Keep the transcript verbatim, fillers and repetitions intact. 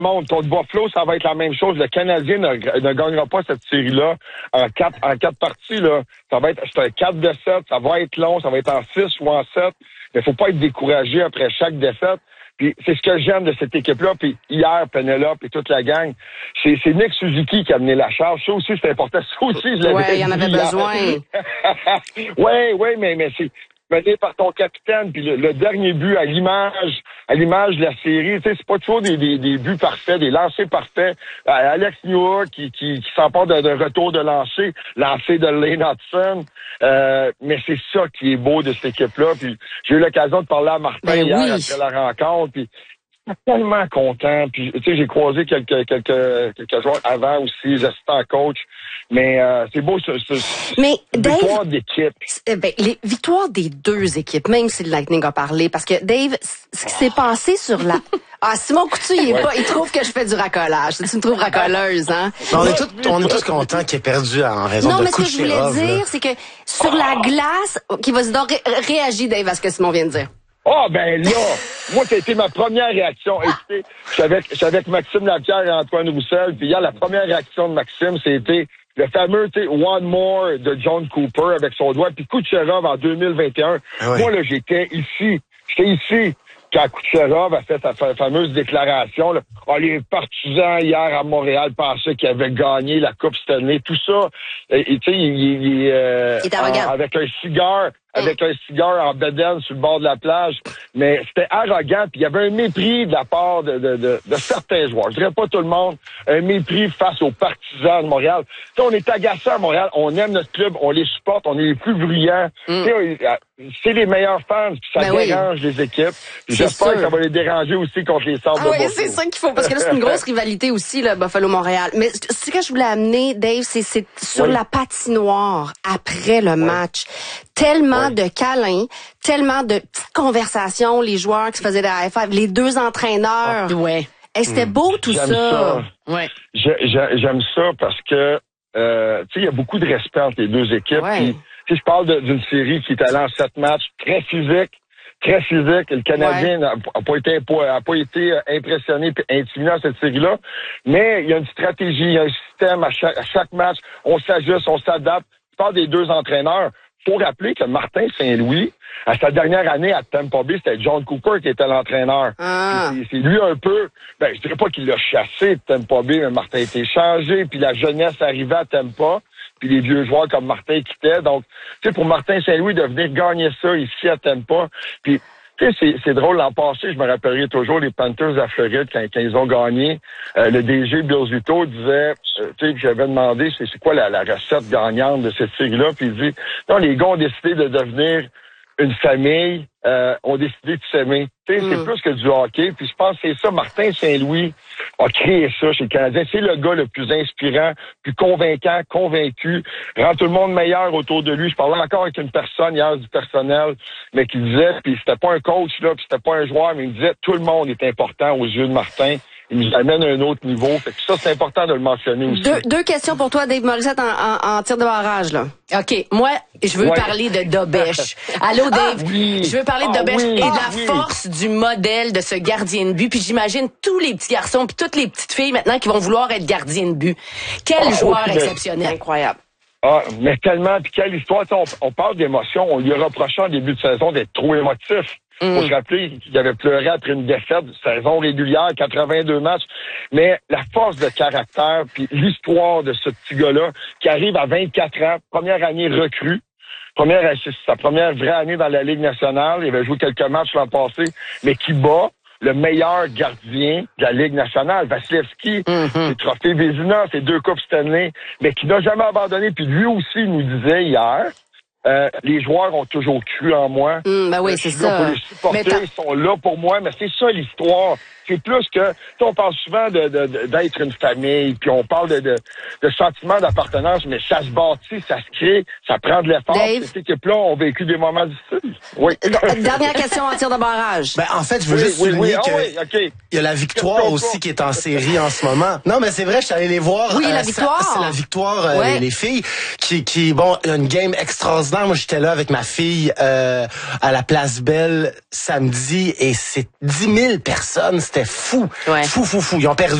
monde. Contre Buffalo, ça va être la même chose. Le Canadien ne, ne gagnera pas cette série-là en quatre, en quatre parties, là. Ça va être, c'est un quatre de sept, ça va être long, ça va être en six ou en sept. Mais faut pas être découragé après chaque défaite. Puis c'est ce que j'aime de cette équipe-là. Puis hier, Penelope et toute la gang, c'est, c'est Nick Suzuki qui a mené la charge. Ça aussi, c'est important. Ça aussi, je l'avais Ouais, il y en avait hier. besoin. ouais, ouais, mais, mais c'est mené par ton capitaine. Puis le, le dernier but, à l'image, à l'image de la série, tu sais, c'est pas toujours des, des, des buts parfaits, des lancers parfaits. Euh, Alex Newhook qui, qui, qui s'empare de, de retour de lancer, lancer de Lane Hudson. Euh, mais c'est ça qui est beau de cette équipe-là. Puis j'ai eu l'occasion de parler à Martin ben hier oui. après la rencontre. Puis tellement content. Puis tu sais, j'ai croisé quelques quelques quelques joueurs avant aussi, assistant coach. Mais euh, c'est beau ce, ce mais Dave, victoire d'équipe. Ben, les victoires des deux équipes, même si le Lightning a parlé, parce que Dave, ce qui s'est passé sur la ah, Simon Coutu, il est ouais. pas, il trouve que je fais du racolage. Tu me trouves racoleuse, hein? On est tous, on est tous contents qu'il ait perdu en raison non, de mais ce que je voulais Kucherov, dire, là. c'est que sur la glace, qui va se donc ré- réagir, Dave, à ce que Simon vient de dire. Ah, oh, ben là, moi, ça a été ma première réaction. Écoutez, je suis avec, je suis avec Maxime Lapierre et Antoine Roussel, puis hier, la première réaction de Maxime, c'était le fameux, tu sais, One More de John Cooper avec son doigt, puis Kucherov en deux mille vingt et un. Ah oui. Moi, là, j'étais ici. J'étais ici quand Kucherov a fait sa fa- fameuse déclaration. Là. Oh, les partisans hier à Montréal pensaient qu'il avait gagné la Coupe Stanley. Tout ça, et tu sais, il, il, il, euh, Il est arrogant. en- avec un cigare. Avec un cigare en bedaine sur le bord de la plage. Mais c'était arrogant, puis il y avait un mépris de la part de, de, de, de certains joueurs. Je dirais pas tout le monde. Un mépris face aux partisans de Montréal. Tu sais, on est agacés à Montréal. On aime notre club. On les supporte. On est les plus bruyants. Mm. Tu sais, c'est les meilleurs fans, puis ça Ben dérange oui. les équipes. Puis j'espère sûr. que ça va les déranger aussi contre les Sabres ah de oui, Buffalo. c'est ça qu'il faut, parce que là, c'est une grosse rivalité aussi, là, Buffalo-Montréal. Mais ce que je voulais amener, Dave, c'est, c'est sur oui. la patinoire, après le oui. match. Tellement oui. de câlins, tellement de petites conversations, les joueurs qui se faisaient des high five, les deux entraîneurs. Ah. Ouais. Et c'était mmh. beau tout j'aime ça. ça. Ouais. J'aime ça parce que, euh, tu sais, il y a beaucoup de respect entre les deux équipes. Ouais. Puis, si je parle de, d'une série qui est allée en sept matchs, très physique, très physique. Le Canadien n'a ouais. pas été, a pas été impressionné et intimidé dans cette série-là. Mais il y a une stratégie, il y a un système à chaque, à chaque match. On s'ajuste, on s'adapte. Je parle des deux entraîneurs. Faut rappeler que Martin Saint-Louis, à sa dernière année à Tampa Bay, c'était John Cooper qui était l'entraîneur. Ah. C'est, c'est lui un peu, ben, je dirais pas qu'il l'a chassé de Tampa Bay, mais Martin a été changé, puis la jeunesse arrivait à Tampa, puis les vieux joueurs comme Martin quittaient. Donc, tu sais, pour Martin Saint-Louis de venir gagner ça ici à Tampa, puis tu sais, c'est, c'est drôle, l'an passé, je me rappellerai toujours les Panthers à Floride quand, quand ils ont gagné. Euh, le D G Bill Zito disait, euh, tu sais, j'avais demandé c'est, c'est quoi la, la recette gagnante de cette série-là, puis il dit, non, les gars ont décidé de devenir une famille, euh, ont décidé de s'aimer. Tu sais, mm. c'est plus que du hockey. Puis je pense que c'est ça, Martin Saint-Louis a créé ça chez le Canadien. C'est le gars le plus inspirant, plus convaincant, convaincu, rend tout le monde meilleur autour de lui. Je parlais encore avec une personne hier du personnel, mais qui disait, puis c'était pas un coach, là, puis c'était pas un joueur, mais il me disait, tout le monde est important aux yeux de Martin. Il nous amène à un autre niveau. Fait que ça, c'est important de le mentionner aussi. Deux, deux questions pour toi, Dave Morissette, en, en, en tir de barrage, là. OK. Moi, je veux ouais. parler de Dobesch. Allô, Dave? Ah, oui. Je veux parler de ah, Dobesch oui. et de la ah, oui. force du modèle de ce gardien de but. Puis j'imagine tous les petits garçons puis toutes les petites filles maintenant qui vont vouloir être gardiens de but. Quel ah, joueur okay. exceptionnel. Incroyable. Ah, mais tellement. Puis quelle histoire. On, on parle d'émotion. On lui reprochait en début de saison d'être trop émotif. Mm. Faut se rappeler qu'il avait pleuré après une défaite de saison régulière, quatre-vingt-deux matchs. Mais la force de caractère, puis l'histoire de ce petit gars-là, qui arrive à vingt-quatre ans, première année recrue, première, c'est sa première vraie année dans la Ligue nationale, il avait joué quelques matchs l'an passé, mais qui bat le meilleur gardien de la Ligue nationale, Vasilevski, mm-hmm. ses trophées Vézina, ses deux Coupes Stanley, mais qui n'a jamais abandonné. Puis lui aussi nous disait hier, Euh, les joueurs ont toujours cru en moi. Mmh, ben oui, c'est ça. Pour les supporter, ils sont là pour moi, mais c'est ça l'histoire. C'est plus que, on parle souvent de, de, de d'être une famille, puis on parle de, de, de sentiment d'appartenance, mais ça se bâtit, ça se crée, ça prend de l'effort. Dave? Cette équipe-là ont vécu des moments difficiles. Oui. Dernière question en tir de barrage. Ben, en fait, je veux oui, juste oui, souligner oui, que ah, oui, okay. il y a la victoire aussi qui est en série en ce moment. Non, mais c'est vrai, je suis allé les voir. Oui, euh, la victoire. Ça, c'est la victoire, euh, ouais. les, les filles, qui, qui, bon, une game extraordinaire. Moi, j'étais là avec ma fille euh, à la Place Belle samedi et c'est dix mille personnes. C'était c'était fou. Ouais. Fou, fou, fou. Ils ont perdu